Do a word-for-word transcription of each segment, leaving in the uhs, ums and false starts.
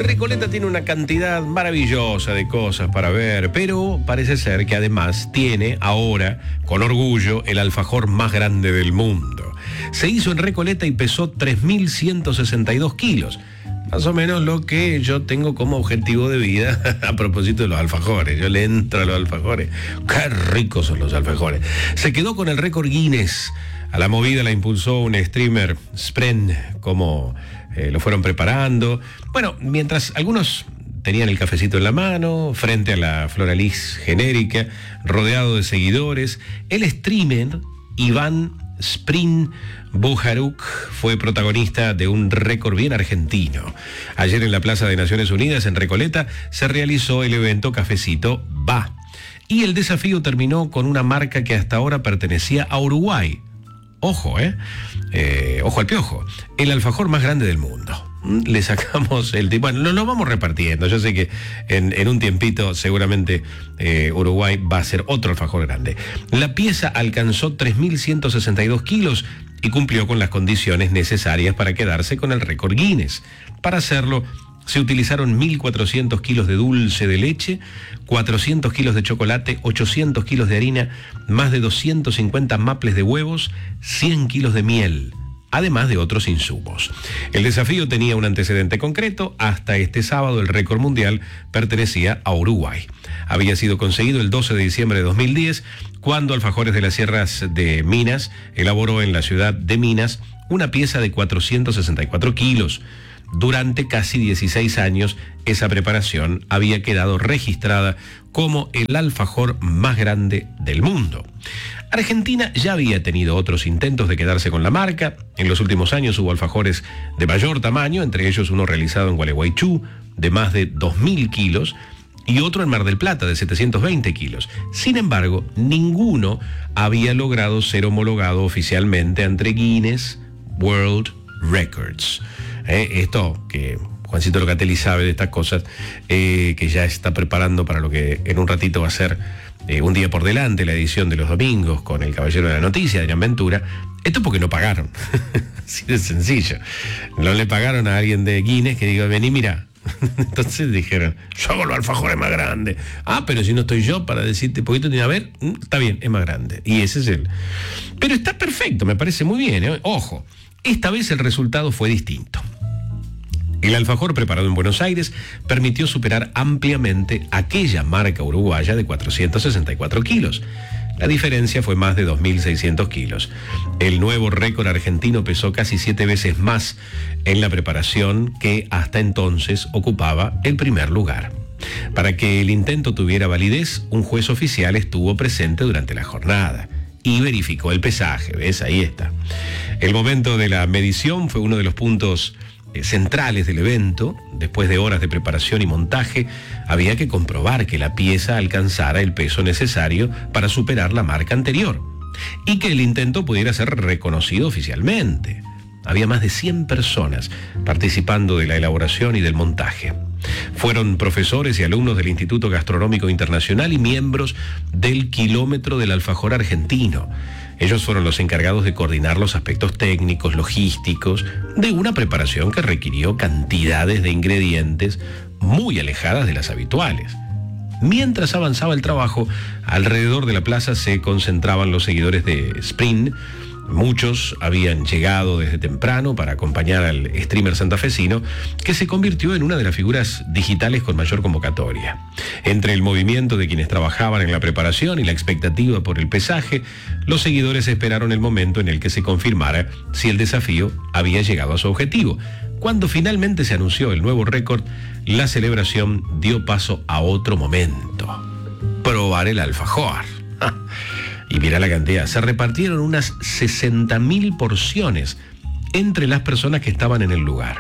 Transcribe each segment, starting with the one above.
Recoleta tiene una cantidad maravillosa de cosas para ver, pero parece ser que además tiene ahora, con orgullo, el alfajor más grande del mundo. Se hizo en Recoleta y pesó tres mil ciento sesenta y dos kilos. Más o menos lo que yo tengo como objetivo de vida a propósito de los alfajores. Yo le entro a los alfajores. Qué ricos son los alfajores. Se quedó con el récord Guinness. A la movida la impulsó un streamer, Spren, como eh, lo fueron preparando. Bueno, mientras algunos tenían el cafecito en la mano, frente a la Floralis genérica, rodeado de seguidores, el streamer Iván Sprin Bujaruk fue protagonista de un récord bien argentino. Ayer en la Plaza de Naciones Unidas en Recoleta se realizó el evento Cafecito Va. Y el desafío terminó con una marca que hasta ahora pertenecía a Uruguay. Ojo, ¿eh? eh ojo al piojo. El alfajor más grande del mundo. Le sacamos el tipo. Bueno, lo, lo vamos repartiendo. Yo sé que en, en un tiempito seguramente eh, Uruguay va a ser otro alfajor grande. La pieza alcanzó tres mil ciento sesenta y dos kilos y cumplió con las condiciones necesarias para quedarse con el récord Guinness. Para hacerlo, se utilizaron mil cuatrocientos kilos de dulce de leche, cuatrocientos kilos de chocolate, ochocientos kilos de harina, más de doscientos cincuenta maples de huevos, cien kilos de miel, además de otros insumos. El desafío tenía un antecedente concreto. Hasta este sábado el récord mundial pertenecía a Uruguay. Había sido conseguido el doce de diciembre de dos mil diez, cuando Alfajores de las Sierras de Minas elaboró en la ciudad de Minas una pieza de cuatrocientos sesenta y cuatro kilos. Durante casi dieciséis años, esa preparación había quedado registrada como el alfajor más grande del mundo. Argentina ya había tenido otros intentos de quedarse con la marca. En los últimos años hubo alfajores de mayor tamaño, entre ellos uno realizado en Gualeguaychú, de más de dos mil kilos, y otro en Mar del Plata, de setecientos veinte kilos. Sin embargo, ninguno había logrado ser homologado oficialmente ante Guinness World Records. Eh, esto que Juancito Locatelli sabe de estas cosas, eh, que ya está preparando para lo que en un ratito va a ser eh, un día por delante, la edición de los domingos con el Caballero de la Noticia, Adrián Ventura. Esto porque no pagaron. Así de sencillo. No le pagaron a alguien de Guinness que diga, vení, mira. Entonces dijeron, yo hago los alfajores más grandes. Ah, pero si no estoy yo para decirte, poquito tiene a ver, está bien, es más grande. Y ese es el. Pero está perfecto, me parece muy bien, ¿eh? Ojo, esta vez el resultado fue distinto. El alfajor preparado en Buenos Aires permitió superar ampliamente aquella marca uruguaya de cuatrocientos sesenta y cuatro kilos. La diferencia fue más de dos mil seiscientos kilos. El nuevo récord argentino pesó casi siete veces más en la preparación, que hasta entonces ocupaba el primer lugar. Para que el intento tuviera validez, un juez oficial estuvo presente durante la jornada y verificó el pesaje. ¿Ves? Ahí está. El momento de la medición fue uno de los puntos centrales del evento. Después de horas de preparación y montaje, había que comprobar que la pieza alcanzara el peso necesario para superar la marca anterior y que el intento pudiera ser reconocido oficialmente. Había más de cien personas participando de la elaboración y del montaje. Fueron profesores y alumnos del Instituto Gastronómico Internacional y miembros del Kilómetro del Alfajor Argentino. Ellos fueron los encargados de coordinar los aspectos técnicos, logísticos, de una preparación que requirió cantidades de ingredientes muy alejadas de las habituales. Mientras avanzaba el trabajo, alrededor de la plaza se concentraban los seguidores de Spring. Muchos habían llegado desde temprano para acompañar al streamer santafesino, que se convirtió en una de las figuras digitales con mayor convocatoria. Entre el movimiento de quienes trabajaban en la preparación y la expectativa por el pesaje, los seguidores esperaron el momento en el que se confirmara si el desafío había llegado a su objetivo. Cuando finalmente se anunció el nuevo récord, la celebración dio paso a otro momento: probar el alfajor. Y mira la cantidad, se repartieron unas sesenta mil porciones entre las personas que estaban en el lugar.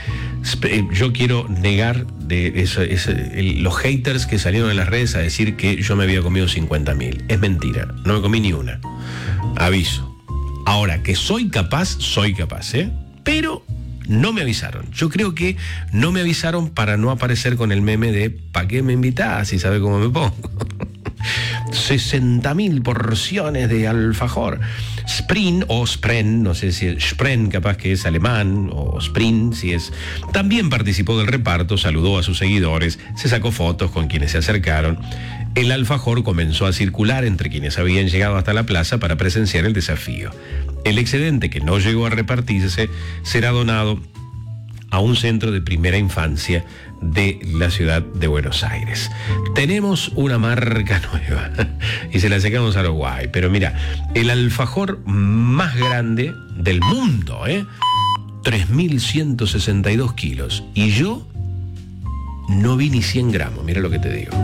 Yo quiero negar de eso, eso, el, los haters que salieron en las redes a decir que yo me había comido cincuenta mil. Es mentira, no me comí ni una. Aviso. Ahora, que soy capaz, soy capaz, ¿eh? Pero no me avisaron. Yo creo que no me avisaron para no aparecer con el meme de ¿para qué me invitás si sabe cómo me pongo? sesenta mil porciones de alfajor. Sprin o Spren, no sé si es Spren, capaz que es alemán, o Sprin, si es. También participó del reparto, saludó a sus seguidores, se sacó fotos con quienes se acercaron. El alfajor comenzó a circular entre quienes habían llegado hasta la plaza para presenciar el desafío. El excedente que no llegó a repartirse será donado a un centro de primera infancia de la ciudad de Buenos Aires. Tenemos una marca nueva y se la sacamos a los guay, pero mira, el alfajor más grande del mundo, ¿eh? tres mil ciento sesenta y dos kilos. Y yo no vi ni cien gramos, mira lo que te digo.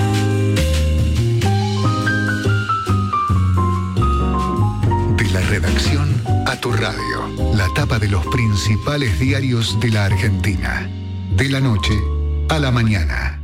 De la redacción a tu radio, la tapa de los principales diarios de la Argentina. De la noche a la mañana.